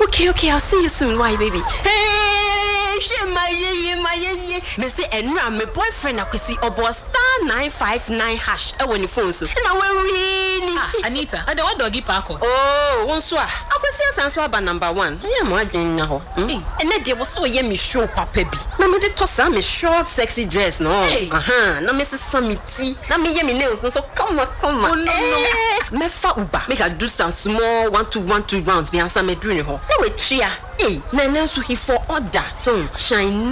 Okay, I'll see you soon. Why, baby? Hey, my me say enra my boyfriend akwesi obo *959# when the phone so. Na we really. Anita, and the what doggy park? Oh, one so. Akwesi asanso aba number 1. Yeah, mo adwen na ho. And na dey was so ye me show papa bi. Na me dey toss am me short sexy dress no. Na me say samiti. Na me ye me nails no so come on. Oh, no. Me fa uba. Make I do some small 1-2 rounds. Me answer me doing ho. Na we tria. Hey, na so he for order. So shine